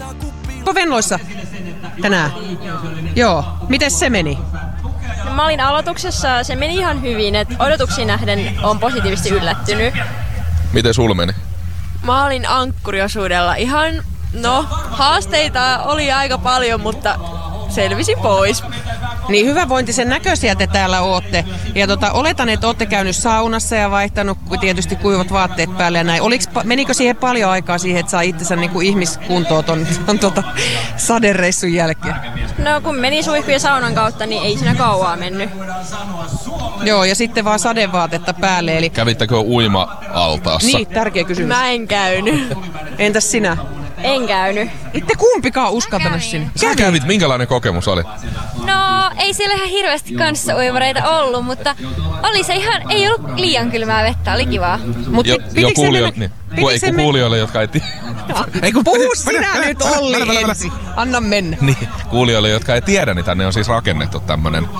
Venloissa tänään? Joo. Miten se meni? No, mä olin aloituksessa, se meni ihan hyvin, että odotuksiin nähden on positiivisesti yllättynyt. Miten sulla meni? Mä olin ankkuriosuudella ihan, haasteita oli aika paljon, mutta selvisin pois. Niin hyvävointisen näköisiä te täällä ootte. Ja oletan, että ootte käynyt saunassa ja vaihtanut tietysti kuivat vaatteet päälle ja näin. Menikö siihen paljon aikaa siihen, että saa itsensä niinku ihmiskuntoon ton sadereissun jälkeen? No kun meni suihkujen saunan kautta, niin ei siinä kauaa mennyt. Joo, ja sitten vaan sadevaatetta päälle. Eli... Kävittekö uima-altaassa? Niin, tärkeä kysymys. Mä en käynyt. Entäs sinä? En käynyt. Itte kumpikaan uskaltanut sinne. Sä kävit, minkälainen kokemus oli? No, ei siellä ihan hirveästi kanssauimareita ollut, mutta oli se ihan, ei ollut liian kylmää vettä, oli kivaa. Kuulijoille, jotka ei tiedä. Puhu sinä nyt, Olli, ensin. Anna mennä. Niin, kuulijoille, jotka ei tiedä, niin tänne on siis rakennettu tämmönen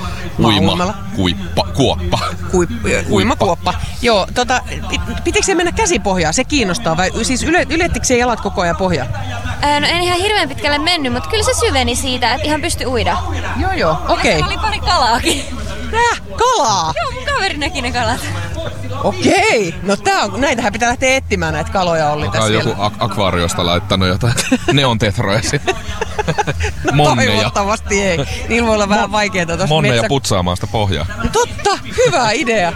uimakuoppa. Uimakuoppa. Joo, pitikö se mennä käsipohjaan? Se kiinnostaa, vai siis ylettikö se jalat koko ajan pohjaan? No en ihan hirveän pitkälle mennyt, mutta kyllä se syveni siitä, että ihan pystyi uida. Joo, okei. Oli pari kalaakin. Kalaa? Joo, mun kaveri näki ne kalat. Okei. No näitähän pitää lähteä etsimään näitä kaloja, Olli, tässä joku akvaariosta laittanut jotain neontetroja sinne. Monneja. Toivottavasti ei. Niillä voi olla vähän vaikeeta tuossa Monneja putsaamaan sitä pohjaa. Totta, hyvä idea.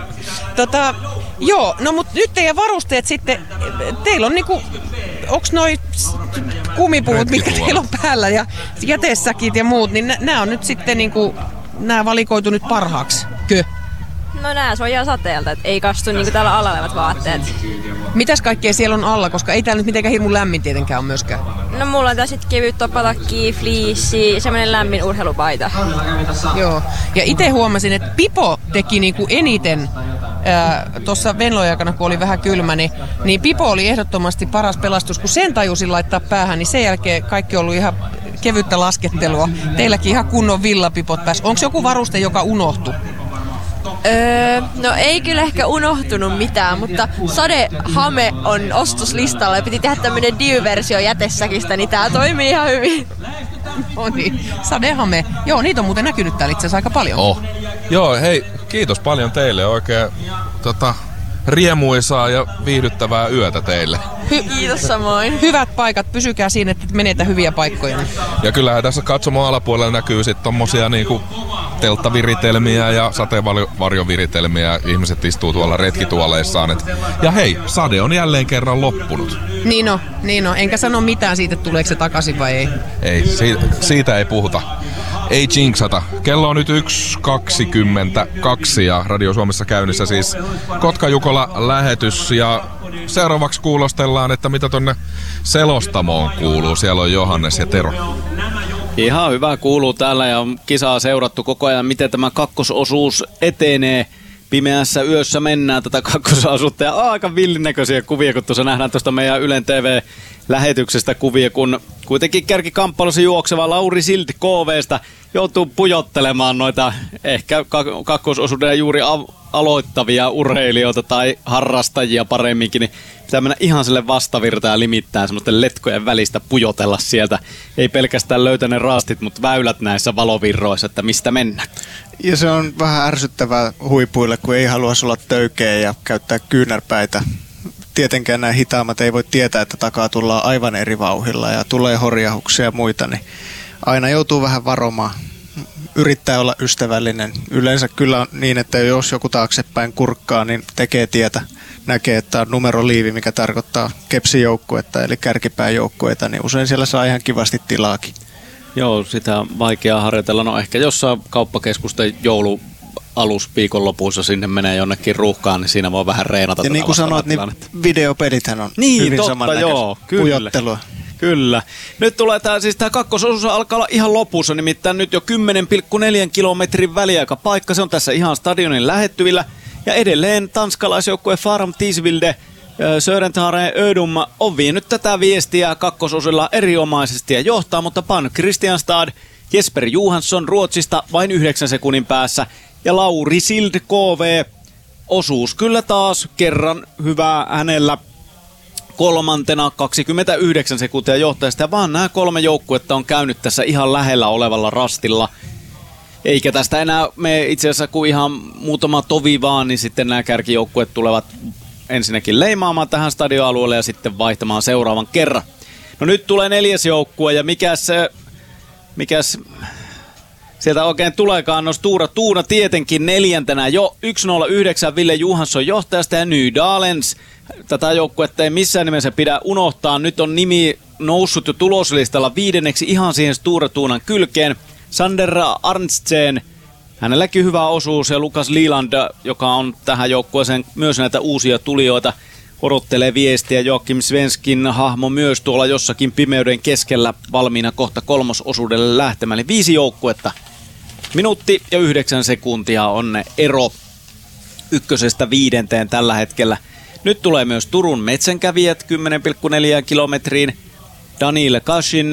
Joo, no mut nyt teidän varusteet sitten, teillä on niinku, onks noi kumipuut, mitkä teillä on päällä ja jätesäkit ja muut, niin nää on nyt sitten niinku, nää valikoitu nyt parhaaksi, kö? No nää suojaa sateelta, et ei kastu niinku täällä alla olevat vaatteet. Mitäs kaikkea siellä on alla, koska ei täällä nyt mitenkään hirmu lämmin tietenkään ole myöskään. No mulla on tässä kevyt topatakki, fliissi, semmonen lämmin urheilupaita. Joo, ja itse huomasin, että Pipo teki niinku eniten tuossa Venlojen aikana, kun oli vähän kylmä, niin Pipo oli ehdottomasti paras pelastus, kun sen tajusin laittaa päähän, niin sen jälkeen kaikki on ollut ihan kevyttä laskettelua. Teilläkin ihan kunnon villapipot päässä. Onko joku varuste, joka unohtui? No ei kyllä ehkä unohtunut mitään, mutta sadehame on ostoslistalla ja piti tehdä tämmönen diy-versio jätesäkistä, niin tää toimii ihan hyvin. No niin, sadehame. Joo, niitä on muuten näkynyt täällä itse asiassa aika paljon. Joo, hei, kiitos paljon teille oikein riemuisaa ja viihdyttävää yötä teille. Kiitos samoin. Hyvät paikat, pysykää siinä, että menetä hyviä paikkoja. Ja kyllähän tässä katsomon alapuolella näkyy sitten tommosia niinku telttaviritelmiä ja sateenvarjoviritelmiä. Ihmiset istuu tuolla retkituoleissaan. Ja hei, sade on jälleen kerran loppunut. Niin on. Enkä sano mitään siitä, että tuleeko se takaisin vai ei. Ei, siitä ei puhuta. Ei jinxata. Kello on nyt 1.22 ja Radio Suomessa käynnissä siis Kotka-Jukola-lähetys. Ja seuraavaksi kuulostellaan, että mitä tonne selostamoon kuuluu. Siellä on Johannes ja Tero. Ihan hyvä kuuluu täällä ja on kisaa seurattu koko ajan, miten tämä kakkososuus etenee. Pimeässä yössä mennään tätä kakkososuutta ja aika villinäköisiä kuvia, kun tuossa nähdään tuosta meidän Ylen TV-lähetyksestä kuvia, kun kuitenkin kärkikamppailussa juokseva Lauri Silti KV:stä joutuu pujottelemaan noita ehkä kakkososuuden juuri aloittavia urheilijoita tai harrastajia paremminkin, niin pitää mennä ihan sille vastavirtaan ja limittäin semmoisten letkojen välistä pujotella sieltä. Ei pelkästään löytä ne raastit, mutta väylät näissä valovirroissa, että mistä mennään. Ja se on vähän ärsyttävää huipuille, kun ei halua olla töykeä ja käyttää kyynärpäitä. Tietenkään nämä hitaammat ei voi tietää, että takaa tullaan aivan eri vauhilla ja tulee horjahuksia ja muita, niin aina joutuu vähän varomaan. Yrittää olla ystävällinen. Yleensä kyllä on niin, että jos joku taaksepäin kurkkaa, niin tekee tietä. Näkee, että on numeroliivi, mikä tarkoittaa kepsijoukkuetta eli kärkipääjoukkueita, niin usein siellä saa ihan kivasti tilaakin. Joo, sitä on vaikeaa harjoitella. No ehkä jossain kauppakeskusten viikonlopuissa sinne menee jonnekin ruuhkaan, niin siinä voi vähän reenata. Ja niin kuin sanoit, niin videopelithän on hyvin samannäköistä pujottelua. Kyllä. Nyt tulee tämä kakkososuus alkaa olla ihan lopussa, nimittäin nyt jo 10,4 kilometrin väliaikapaikka. Se on tässä ihan stadionin lähettyvillä. Ja edelleen tanskalaisjoukkue Farum Tisvilde Sörentaren Ödum on vienyt tätä viestiä kakkososilla erinomaisesti ja johtaa, mutta Pan Kristianstad, Jesper Johansson Ruotsista vain 9 sekunnin päässä ja Lauri Sild KV osuus kyllä taas kerran hyvää hänellä. kolmantena 29 sekuntia johtajasta. Ja vaan nämä 3 joukkuetta on käynyt tässä ihan lähellä olevalla rastilla. Eikä tästä enää me itse asiassa kuin ihan muutama tovi vaan, niin sitten nämä kärkijoukkueet tulevat ensinnäkin leimaamaan tähän stadionalueelle ja sitten vaihtamaan seuraavan kerran. No nyt tulee 4. joukkue ja mikäs sieltä oikein tuleekaan, no Stora Tuuna tietenkin 4. jo 109 Ville Johansson johtajasta ja Nydalens. Tätä joukkuetta ei missään nimessä pidä unohtaa. Nyt on nimi noussut jo tuloslistalla 5. ihan siihen Stora Tuunan kylkeen. Sander Arntzen, hänelläkin hyvä osuus ja Lukas Liland, joka on tähän joukkueeseen myös näitä uusia tulijoita, odottelee viestiä. Joakim Svenskin hahmo myös tuolla jossakin pimeyden keskellä valmiina kohta 3. osuudelle lähtemään. Eli 5 joukkuetta. Minuutti ja 9 sekuntia on ero 1-5 tällä hetkellä. Nyt tulee myös Turun metsänkävijät 10,4 kilometriin. Daniil Kashin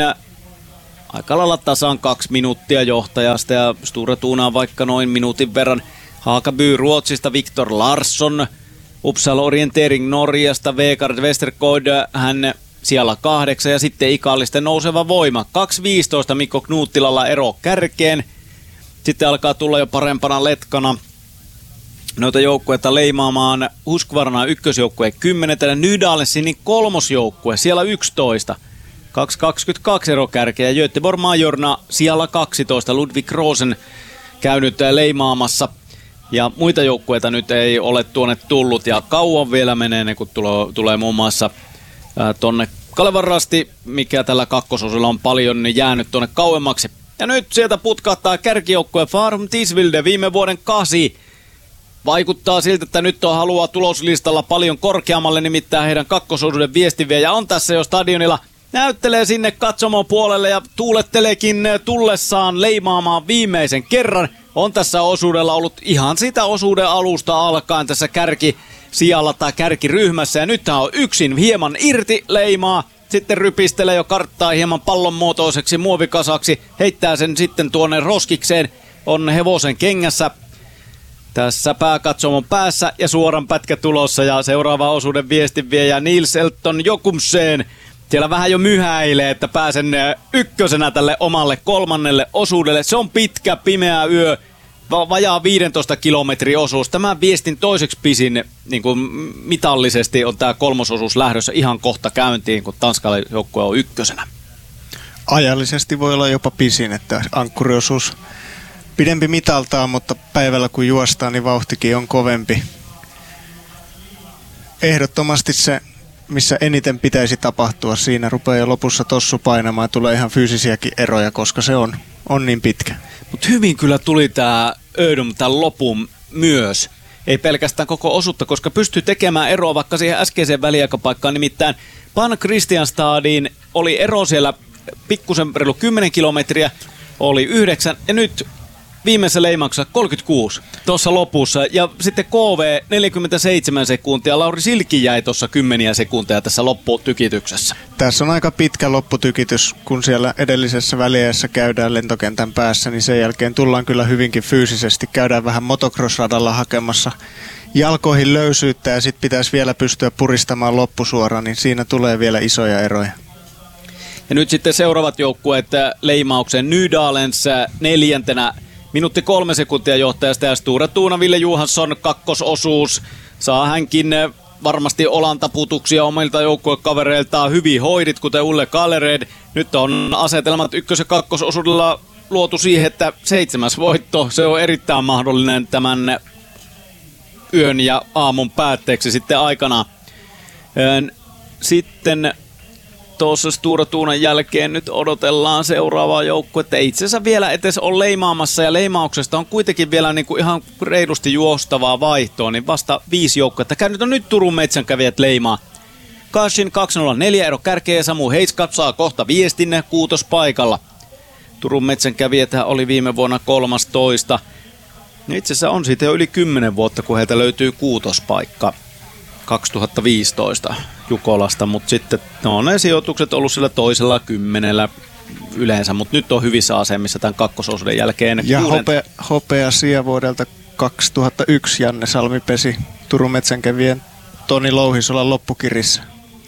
aika lailla tasan 2 minuuttia johtajasta ja Stora Tuunaan vaikka noin minuutin verran. Haakaby Ruotsista, Viktor Larsson, Uppsala Orientering Norjasta, Vegard Westergaard, hän siellä 8 ja sitten Ikallisten nouseva voima. 2.15 Mikko Knuttilalla ero kärkeen. Sitten alkaa tulla jo parempana letkana noita joukkueita leimaamaan. Husqvarna ykkösjoukkue 10, Nydalensinin 3. joukkue, siellä 11. 2.22 ero kärkeä ja Göteborg Majorna siellä 12. Ludwig Rosen käynyt leimaamassa. Ja muita joukkueita nyt ei ole tuonne tullut ja kauan vielä menee ennen kuin tulee muun muassa tonne Kalevan Rasti, mikä tällä kakkososilla on paljon jäänyt tuonne kauemmaksi. Ja nyt sieltä putkahtaa kärkijoukkue Farm Tisvilde viime vuoden 8. Vaikuttaa siltä, että nyt on halua tuloslistalla paljon korkeammalle, nimittäin heidän kakkososuuden viestinviejä on tässä jo stadionilla. Näyttelee sinne katsomon puolelle ja tuuletteleekin tullessaan leimaamaan viimeisen kerran. On tässä osuudella ollut ihan sitä osuuden alusta alkaen tässä kärkisijalla tai kärkiryhmässä. Ja nyt hän on yksin hieman irti leimaa. Sitten rypistelee jo karttaa hieman pallon muotoiseksi muovikasaksi. Heittää sen sitten tuonne roskikseen. On hevosen kengässä tässä pääkatsomon päässä ja suoran pätkä tulossa. Ja seuraava osuuden viestinviejä Nils Elton Jokumseen. Siellä vähän jo myhäilee, että pääsen ykkösenä tälle omalle 3. osuudelle. Se on pitkä, pimeä yö, vajaa 15 kilometrin osuus. Tämän viestin toiseksi pisin niin kuin mitallisesti on tämä 3. osuus lähdössä ihan kohta käyntiin, kun Tanskalle joukkue on ykkösenä. Ajallisesti voi olla jopa pisin, että ankkuriosuus pidempi mitaltaan, mutta päivällä kun juostaan, niin vauhtikin on kovempi. Ehdottomasti se, missä eniten pitäisi tapahtua, siinä rupeaa jo lopussa tossu painamaan ja tulee ihan fyysisiäkin eroja, koska se on niin pitkä. Mutta hyvin kyllä tuli tämä Ödum tämän lopun myös. Ei pelkästään koko osuutta, koska pystyy tekemään eroa vaikka siihen äskeiseen väliaikapaikkaan. Nimittäin Pan Christianstadin oli ero siellä pikkusen reilu 10 kilometriä, oli 9 ja nyt viimeisessä leimauksessa 36 tuossa lopussa. Ja sitten KV 47 sekuntia. Lauri Silki jäi tuossa 10 sekuntia tässä lopputykityksessä. Tässä on aika pitkä lopputykitys, kun siellä edellisessä väliässä käydään lentokentän päässä, niin sen jälkeen tullaan kyllä hyvinkin fyysisesti. Käydään vähän motocross-radalla hakemassa jalkoihin löysyyttä ja sitten pitäisi vielä pystyä puristamaan loppusuoraan, niin siinä tulee vielä isoja eroja. Ja nyt sitten seuraavat joukkueet leimaukseen. Nydalens 4. Minuutti 3 sekuntia johtajasta ja Stora Tuuna Ville Johansson kakkososuus. Saa hänkin varmasti olan taputuksia omilta joukkuekavereiltaan hyvin hoidit, kuten Ulle Kalered. Nyt on asetelmat ykkös- ja kakkososuudella luotu siihen, että 7. voitto. Se on erittäin mahdollinen tämän yön ja aamun päätteeksi sitten aikana. Sitten tuossa Stora Tuunan jälkeen nyt odotellaan seuraavaa joukkuetta. Itse asiassa vielä etes on leimaamassa ja leimauksesta on kuitenkin vielä niinku ihan reilusti juostavaa vaihtoa, niin vasta 5 joukkuetta. Nyt Turun metsänkävijät leimaa. Kashin 204 ero kärkeä ja Samu Heiskap saa kohta viestin 6. paikalla. Turun metsänkävijät oli viime vuonna 13. Itse asiassa on siitä jo yli 10 vuotta, kun heiltä löytyy 6. paikka. 2015 Jukolasta, mutta sitten ne sijoitukset ollut sillä toisella 10 yleensä, mutta nyt on hyvissä asemissa tämän kakkososuuden jälkeen. Ja hopea sija vuodelta 2001 Janne Salmi pesi Turun metsänkävijän Toni Louhisolan loppukirissä.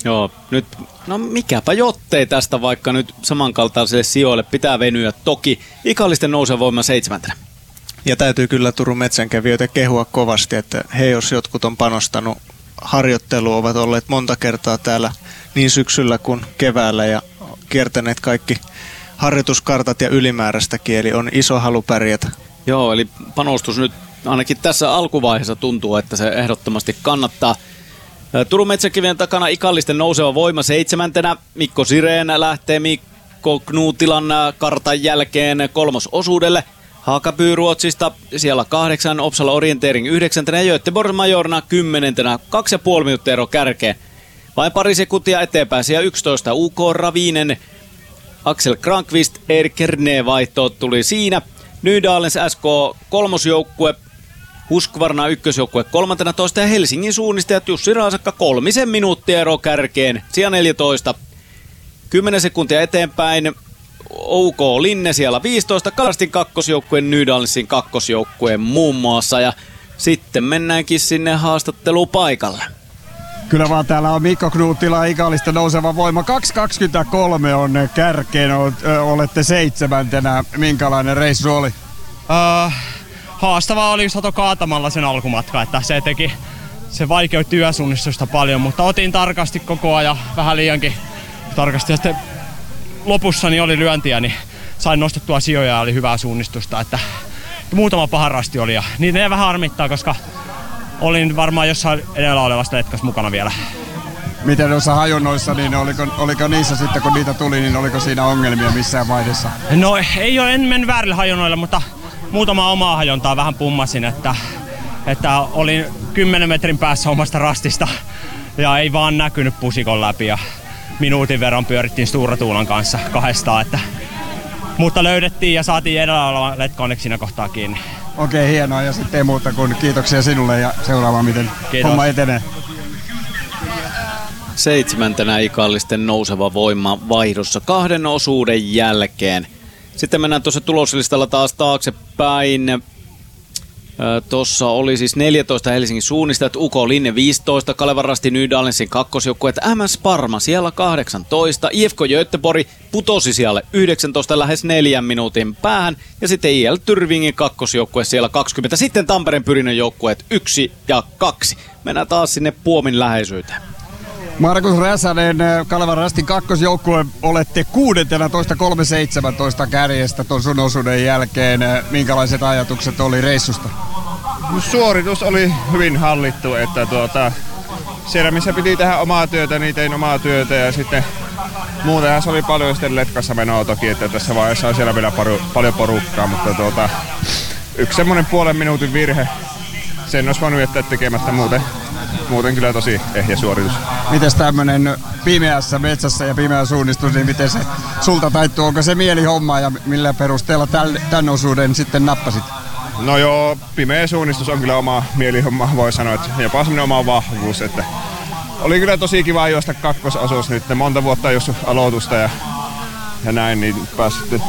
Joo, nyt, no mikäpä jottei tästä, vaikka nyt samankaltaisille sijoille pitää venyä. Toki Ikallisten nouseva voima 7. Ja täytyy kyllä Turun metsänkävijöitä kehua kovasti, että he jos jotkut on panostanut harjoitteluun, ovat olleet monta kertaa täällä niin syksyllä kuin keväällä ja kiertäneet kaikki harjoituskartat ja ylimääräistäkin, eli on iso halu pärjätä. Joo, eli panostus nyt ainakin tässä alkuvaiheessa tuntuu, että se ehdottomasti kannattaa. Turun metsäkivien takana Ikallisten nouseva voima 7. Mikko Sireen lähtee Mikko Knuutilan kartan jälkeen 3. osuudelle. Haakapyy Ruotsista siellä 8, Opsala Orientering 9 ja Göteborg Majorna 10. 2,5 minuuttia ero kärkeen. Vain pari sekuntia eteenpäin siellä 11 UK Ravinen. Axel Krankvist, Erik Kerne vaihto tuli siinä. Nydalens SK 3. joukkue, Husqvarna 1. joukkue 13 ja Helsingin suunnistajat Jussi Raasakka 3 minuuttia ero kärkeen. Siellä 14. 10 sekuntia eteenpäin. OK Linne siellä 15, Kalastin kakkosjoukkueen, Nydalensin kakkosjoukkueen muun muassa. Ja sitten mennäänkin sinne haastattelupaikalle. Kyllä vaan täällä on Mikko Knuuttila, Ikallisten nouseva voima. 2.23 on kärkeen, olette 7. Minkälainen reissu oli? Haastavaa oli sato kaatamalla sen alkumatka, että se vaikeutti yösuunnistusta paljon, mutta otin tarkasti koko ajan, vähän liiankin tarkasti. Ja sitten lopussa niin oli lyöntiä, niin sain nostettua sijoja ja oli hyvää suunnistusta. Että muutama paha rasti oli ja niitä ne vähän harmittaa, koska olin varmaan jossain edellä olevasta letkas mukana vielä. Miten noissa hajonnoissa, niin oliko niissä sitten kun niitä tuli, niin oliko siinä ongelmia missään vaiheessa? No ei ole, en mennyt väärille hajonnoille, mutta muutama omaa hajontaa vähän pummasin, että olin 10 metrin päässä omasta rastista ja ei vaan näkynyt pusikon läpi ja minuutin verran pyörittiin Stura Tuulan kanssa 200, mutta löydettiin ja saatiin edellä oleva letka onneksi siinä kohtaa kiinni. Okei, hienoa ja sitten ei muuta kuin kiitoksia sinulle ja seuraavaan miten homma etenee. 7. Ikallisten nouseva voima vaihdossa 2 osuuden jälkeen. Sitten mennään tuossa tuloslistalla taas taaksepäin. Tuossa oli siis 14 Helsingin suunnistajat, UK Linne 15, Kalevan Rasti Nydalensin kakkosjoukkueet, MS Parma siellä 18, IFK Göteborg putosi siellä 19 lähes 4 minuutin päähän ja sitten IL Tyrvingin kakkosjoukkue siellä 20, sitten Tampereen Pyrinnön joukkueet 1 ja 2. Mennään taas sinne Puomin läheisyyteen. Markus Räsänen, Kalevan Rastin kakkosjoukkue, olette 16. 3.17 kärjestä tuon sun osuuden jälkeen. Minkälaiset ajatukset oli reissusta? Suoritus oli hyvin hallittu, että siellä missä piti tehdä omaa työtä, niin tein omaa työtä ja sitten muutenhan se oli paljon sitten letkassa menoa toki, että tässä vaiheessa on siellä vielä paljon porukkaa, mutta yksi semmoinen 0,5 minuutin virhe, sen olisi voinut jättää tekemättä muuten kyllä tosi ehjä suoritus. Mites tämmönen pimeässä metsässä ja pimeä suunnistus, niin miten se sulta taittuu? Onko se mielihomma ja millä perusteella tämän osuuden sitten nappasit? No joo, pimeä suunnistus on kyllä oma mielihomma, voi sanoa, että jopa semmoinen oma vahvuus. Että oli kyllä tosi kiva juosta kakkososuus nyt, monta vuotta jos aloitusta ja näin, niin pääsitte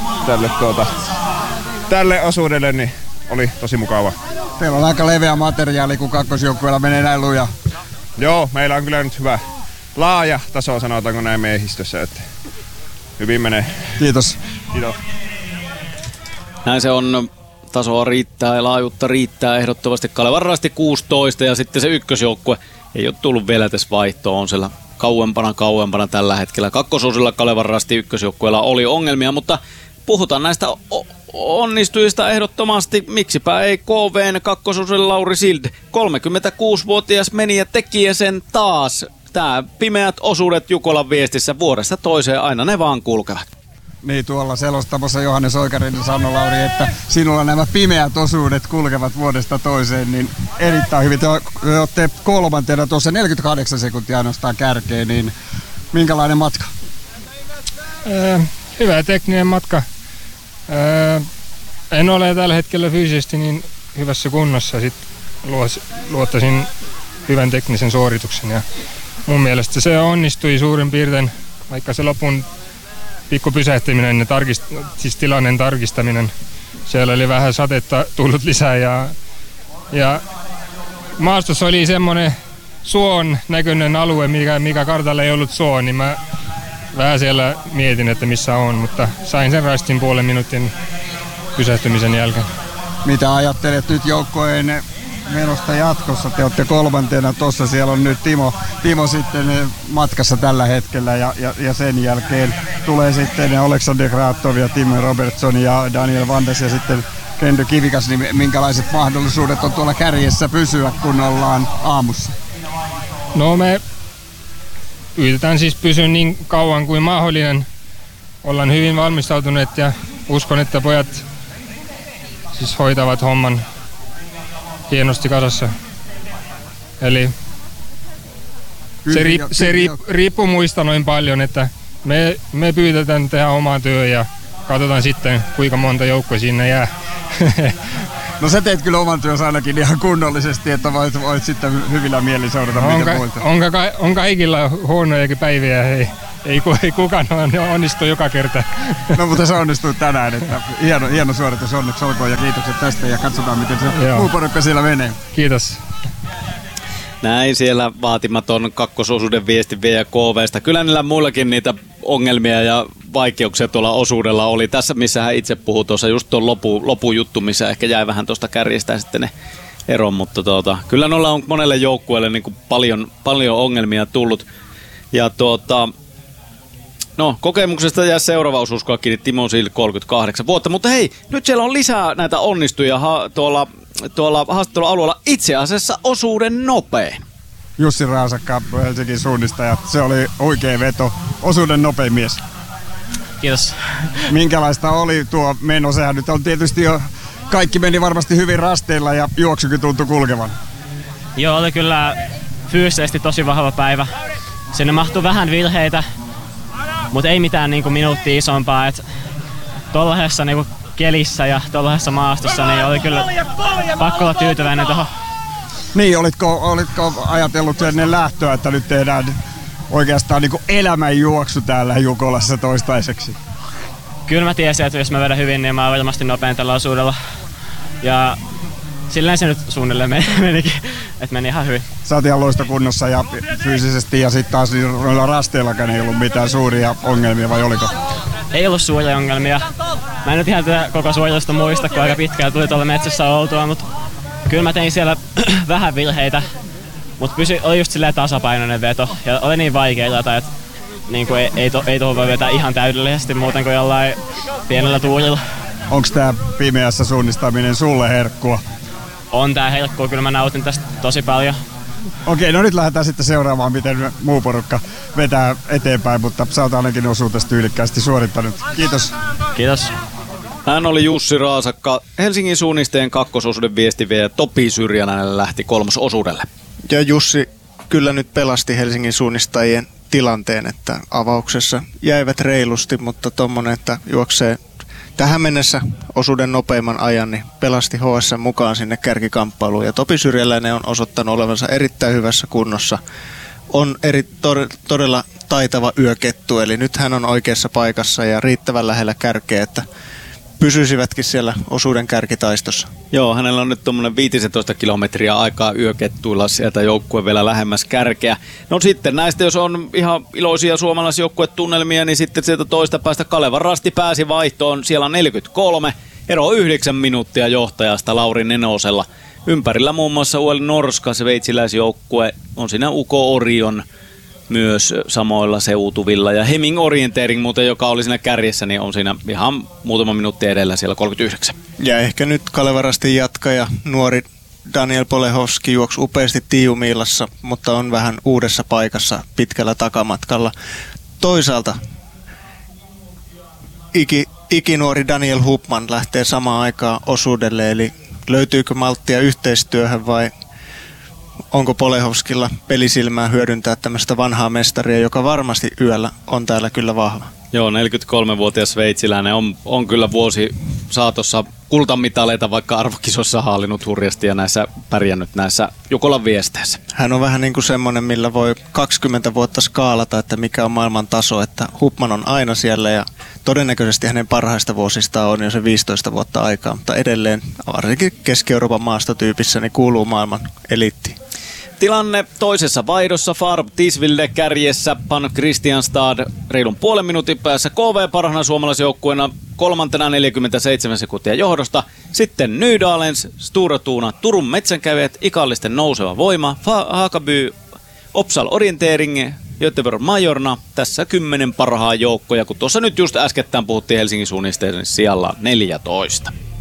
tälle osuudelle, niin oli tosi mukava. Teillä on aika leveä materiaali, kun kakkosjoukkueella menee näin luja. Joo, meillä on kyllä nyt hyvä laaja taso, sanotaanko näin miehistössä, että hyvin menee. Kiitos. Kiitos. Näin se on. Tasoa riittää ja laajuutta riittää ehdottomasti. Kalevan Rasti 16 ja sitten se ykkösjoukkue ei ole tullut vielä tässä vaihtoon. On siellä kauempana tällä hetkellä. Kakkososilla Kalevan Rasti ykkösjoukkueella oli ongelmia, mutta puhutaan näistä onnistujista ehdottomasti. Miksipä ei KV:n kakkososilla Lauri Sild. 36-vuotias meni ja teki sen taas. Tää pimeät osuudet Jukolan viestissä vuodesta toiseen aina ne vaan kulkevat. Niin tuolla selostamossa Johannes Oikarinen sanoi, Lauri, että sinulla nämä pimeät osuudet kulkevat vuodesta toiseen, niin erittäin hyvin. Te olette 3. tuossa 48 sekuntia ainoastaan kärkeen, niin minkälainen matka? Hyvä tekninen matka. En ole tällä hetkellä fyysisesti niin hyvässä kunnossa. Sitten luottaisin hyvän teknisen suorituksen ja mun mielestä se onnistui suurin piirtein, vaikka se lopun pikku pysähtyminen ja siis tilanteen tarkistaminen. Siellä oli vähän satetta tullut lisää ja maastossa oli semmoinen suon näköinen alue, mikä kartalla ei ollut suo, niin mä vähän siellä mietin, että missä on, mutta sain sen rastin puolen minuutin pysähtymisen jälkeen. Mitä ajattelet nyt joukkojen menosta jatkossa? Te olette kolmantena tuossa, siellä on nyt Timo sitten matkassa tällä hetkellä ja sen jälkeen tulee sitten Alexander Gratov ja Tim Robertson ja Daniel Vandes ja sitten Kendo Kivikas, niin minkälaiset mahdollisuudet on tuolla kärjessä pysyä, kun ollaan aamussa? No me yritetään siis pysyä niin kauan kuin mahdollinen. Ollaan hyvin valmistautuneet ja uskon, että pojat siis hoitavat homman hienosti kasassa. Eli se riippuu muista noin paljon, että me pyydetään tehdä omaa työ ja katsotaan sitten kuinka monta joukkoa siinä jää. No sä teet kyllä oman työssä ainakin ihan kunnollisesti, että voit sitten hyvillä mielin seurata mitä muilta. On kaikilla huonojakin päiviä, ei kukaan onnistu joka kerta. No mutta se onnistui tänään, että hieno suoritus, onneksi olkoon ja kiitokset tästä ja katsotaan miten se muu porukka siellä menee. Kiitos. Näin siellä vaatimaton kakkososuuden viesti vie KV:stä. Kyllä niillä muillakin niitä ongelmia ja vaikeuksia tuolla osuudella oli. Tässä missä hän itse puhui tuossa just tuon lopujuttu, missä ehkä jäi vähän tuosta kärjestä sitten ne eron, mutta kyllä noilla on monelle joukkueelle niin kuin paljon ongelmia tullut. Ja no, kokemuksesta jää seuraava osuus kiinni Timo Siil 38 vuotta, mutta hei, nyt siellä on lisää näitä onnistujia tuolla haastattelualueella, itse asiassa osuuden nopein. Jussi Raasakka, Helsingin suunnistaja, se oli oikea veto, osuuden nopein mies. Kiitos. Minkälaista oli tuo meno? Sehän nyt on tietysti jo, kaikki meni varmasti hyvin rasteilla ja juoksukin tuntui kulkevan. Joo, oli kyllä fyysisesti tosi vahva päivä. Sinne mahtui vähän virheitä, mutta ei mitään niin kuin minuuttia isompaa. Tuollaisessa niin kuin kelissä ja tuollaisessa maastossa niin oli kyllä pakko olla tyytyväinen tuohon. Niin, olitko ajatellut ennen lähtöä, että nyt tehdään oikeastaan niin kuin elämänjuoksu täällä Jukolassa toistaiseksi? Kyllä mä tiesin, että jos mä vedän hyvin, niin mä oon varmasti nopein tällä osuudella. Ja silleen se nyt suunnilleen menikin, että meni ihan hyvin. Sä oot ihan loistokunnossa ja fyysisesti ja sitten taas noilla rasteillakaan ei ollut mitään suuria ongelmia, vai oliko? Ei ollut suuria ongelmia. Mä en nyt ihan tätä koko suoritusta muista, kun aika pitkään tuli tuolla metsässä oltua, mutta kyllä mä tein siellä vähän virheitä. Mutta oli just silleen tasapainoinen veto ja oli niin vaikea jotain, että niinku ei tuohon voi vetää ihan täydellisesti muuten kuin jollain pienellä tuurilla. Onks tää pimeässä suunnistaminen sulle herkkua? On tää herkkua, kyllä mä nautin tästä tosi paljon. Okei, no nyt lähdetään sitten seuraamaan, miten muu porukka vetää eteenpäin, mutta sä oot ainakin osuutesi tyylikkäästi suorittanut. Kiitos. Kiitos. Hän oli Jussi Raasakka, Helsingin suunnisteen kakkososuuden viestiviejä. Topi Syrjänäinen lähti kolmososuudelle. Ja Jussi kyllä nyt pelasti Helsingin suunnistajien tilanteen, että avauksessa jäivät reilusti, mutta tommonen, että juoksee tähän mennessä osuuden nopeimman ajan, niin pelasti HS mukaan sinne kärkikamppailuun. Ja Topi Syrjäläinen on osoittanut olevansa erittäin hyvässä kunnossa. On todella taitava yökettu, eli nyt hän on oikeassa paikassa ja riittävän lähellä kärkeä, että pysyisivätkin siellä osuuden kärkitaistossa. Joo, hänellä on nyt tuommoinen 15 kilometriä aikaa yökettuilla sieltä joukkue vielä lähemmäs kärkeä. No sitten näistä, jos on ihan iloisia suomalaisjoukkuetunnelmia, niin sitten sieltä toista päästä Kaleva Rasti pääsi vaihtoon. Siellä on 43, ero 9 minuuttia johtajasta Lauri Nenosella. Ympärillä muun muassa UL Norska, sveitsiläisjoukkue, on siinä Uko Orion myös samoilla seutuvilla. Ja Heming Orienteering muuten, joka oli siinä kärjessä, niin on siinä ihan muutama minuutti edellä siellä 39. Ja ehkä nyt Kaleva Rastin jatkaja, nuori Daniel Polehovski juoksi upeasti Tiiumiilassa, mutta on vähän uudessa paikassa pitkällä takamatkalla. Toisaalta ikinuori Daniel Hupman lähtee samaan aikaan osuudelle, eli löytyykö malttia yhteistyöhön vai onko Polehovskilla pelisilmää hyödyntää tämmöistä vanhaa mestaria, joka varmasti yöllä on täällä kyllä vahva? Joo, 43-vuotias sveitsiläinen on kyllä vuosi saatossa kultamitaleita, vaikka arvokisossa haalinut hurjasti ja näissä pärjännyt näissä Jukolan viesteissä. Hän on vähän niin kuin semmoinen, millä voi 20 vuotta skaalata, että mikä on maailman taso, että Hupman on aina siellä ja todennäköisesti hänen parhaista vuosistaan on jo se 15 vuotta aikaa, mutta edelleen varsinkin Keski-Euroopan maastotyypissä niin kuuluu maailman eliittiin. Tilanne toisessa vaihdossa. Farb Tisvilde kärjessä, Pan Kristianstad reilun puolen minuutin päässä. KV parhaana suomalaisjoukkueena kolmantena 47 sekuntia johdosta. Sitten Nydalens, Stora Tuna, Turun metsänkävijät, Ikallisten nouseva voima, Hakaby, Opsal Orientering, Göteborg Majorna. Tässä 10 parhaan joukkoja, kun tuossa nyt just äskettäin puhuttiin Helsingin suunnisteiden sijalla 14.